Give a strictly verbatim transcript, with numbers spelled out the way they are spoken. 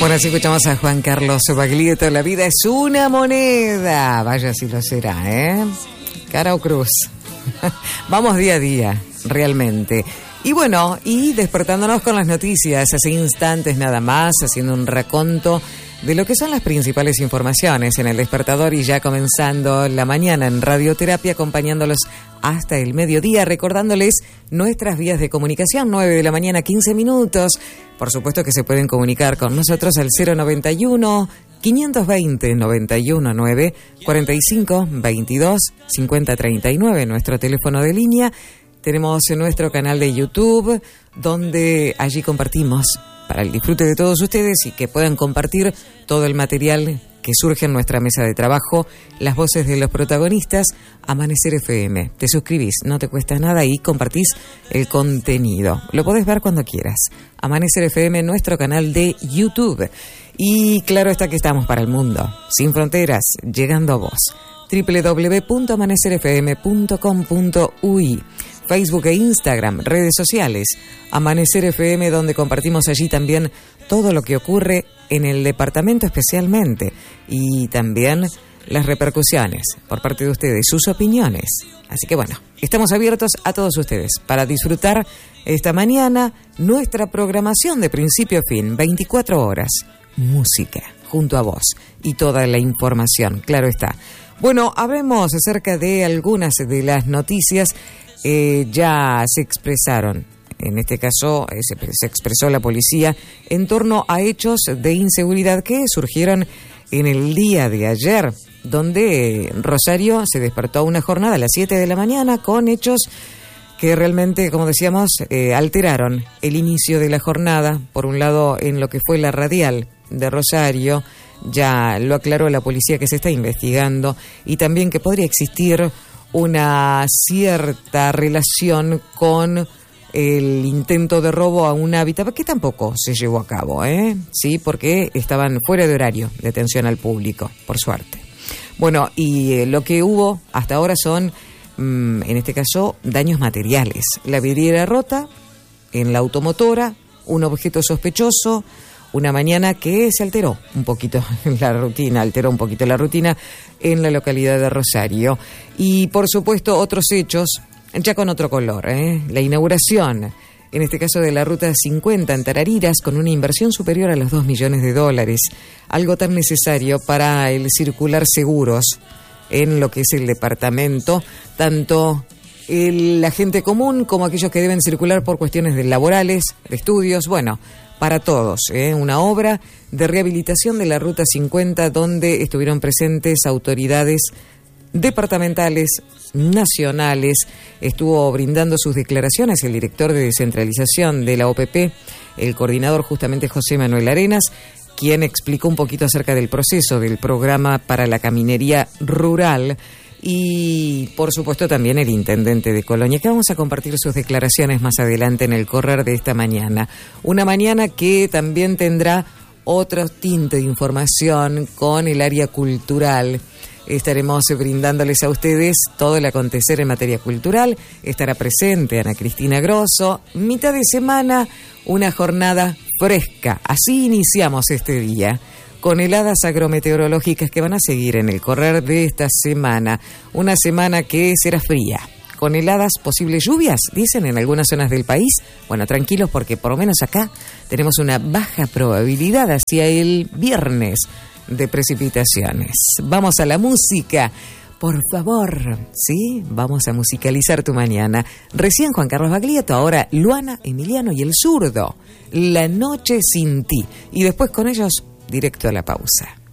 Bueno, así escuchamos a Juan Carlos Baglietto. La vida es una moneda. Vaya si lo será, ¿eh? Cara o cruz. Vamos día a día, realmente. Y bueno, y despertándonos con las noticias, hace instantes nada más, haciendo un raconto de lo que son las principales informaciones en el despertador y ya comenzando la mañana en Radioterapia, acompañándolos hasta el mediodía, recordándoles nuestras vías de comunicación, nueve de la mañana, quince minutos. Por supuesto que se pueden comunicar con nosotros al cero noventa y uno, quinientos veinte, noventa y uno nueve, cuarenta y cinco, veintidós, cincuenta, treinta y nueve, nuestro teléfono de línea. Tenemos nuestro canal de YouTube, donde allí compartimos para el disfrute de todos ustedes y que puedan compartir todo el material que surge en nuestra mesa de trabajo, las voces de los protagonistas, Amanecer F M. Te suscribís, no te cuesta nada y compartís el contenido. Lo podés ver cuando quieras. Amanecer F M, nuestro canal de YouTube. Y claro está que estamos para el mundo, sin fronteras, llegando a vos. doble u doble u doble u punto amanecer f m punto com punto u i. Facebook e Instagram, redes sociales, Amanecer F M, donde compartimos allí también todo lo que ocurre en el departamento especialmente y también las repercusiones por parte de ustedes, sus opiniones. Así que bueno, estamos abiertos a todos ustedes para disfrutar esta mañana nuestra programación de principio a fin, veinticuatro horas, música junto a vos y toda la información, claro está. Bueno, hablemos acerca de algunas de las noticias. Eh, ya se expresaron, en este caso eh, se, se expresó la policía en torno a hechos de inseguridad que surgieron en el día de ayer, donde eh, Rosario se despertó a una jornada a las siete de la mañana con hechos que realmente, como decíamos, eh, alteraron el inicio de la jornada. Por un lado, en lo que fue la radial de Rosario, ya lo aclaró la policía que se está investigando, y también que podría existir una cierta relación con el intento de robo a un hábitat que tampoco se llevó a cabo, ¿eh? Sí, porque estaban fuera de horario de atención al público, por suerte. Bueno, y eh, lo que hubo hasta ahora son, mmm, en este caso, daños materiales. La vidriera rota en la automotora, un objeto sospechoso, una mañana que se alteró un poquito la rutina, alteró un poquito la rutina en la localidad de Rosario. Y por supuesto otros hechos, ya con otro color, ¿eh? La inauguración, en este caso de la Ruta cincuenta en Tarariras, con una inversión superior a los dos millones de dólares, algo tan necesario para el circular seguros en lo que es el departamento, tanto el, la gente común como aquellos que deben circular por cuestiones de laborales, de estudios, bueno, para todos, ¿eh? Una obra de rehabilitación de la Ruta cincuenta donde estuvieron presentes autoridades departamentales, nacionales. Estuvo brindando sus declaraciones el director de descentralización de la O P P, el coordinador justamente José Manuel Arenas, quien explicó un poquito acerca del proceso del programa para la caminería rural. Y, por supuesto, también el intendente de Colonia, que vamos a compartir sus declaraciones más adelante en el correr de esta mañana. Una mañana que también tendrá otro tinte de información con el área cultural. Estaremos brindándoles a ustedes todo el acontecer en materia cultural. Estará presente Ana Cristina Grosso. Mitad de semana, una jornada fresca. Así iniciamos este día, con heladas agrometeorológicas que van a seguir en el correr de esta semana. Una semana que será fría, con heladas, posibles lluvias, dicen en algunas zonas del país. Bueno, tranquilos porque por lo menos acá tenemos una baja probabilidad hacia el viernes de precipitaciones. Vamos a la música, por favor, ¿sí? Vamos a musicalizar tu mañana. Recién Juan Carlos Baglietto, ahora Luana, Emiliano y el zurdo. La noche sin ti. Y después con ellos, directo a la pausa.